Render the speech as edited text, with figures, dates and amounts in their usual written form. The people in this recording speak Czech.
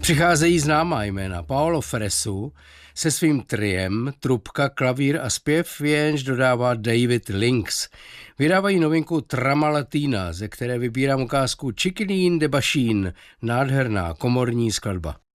Přicházejí známá jména. Paolo Fresu se svým triem, trubka, klavír a zpěv, jenž dodává David Lynx. Vydávají novinku Trama Latina, ze které vybírám ukázku Chicken in the Machine, nádherná komorní skladba.